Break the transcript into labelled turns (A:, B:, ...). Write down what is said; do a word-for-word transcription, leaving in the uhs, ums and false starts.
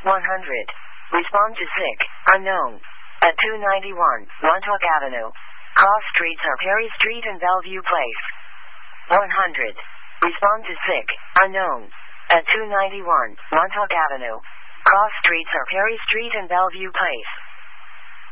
A: one hundred. Respond to sick, unknown. At two ninety-one, Montauk Avenue. Cross streets are Perry Street and Bellevue Place. one hundred. Respond to sick, unknown. At two ninety-one, Montauk Avenue. Cross streets are Perry Street and Bellevue Place.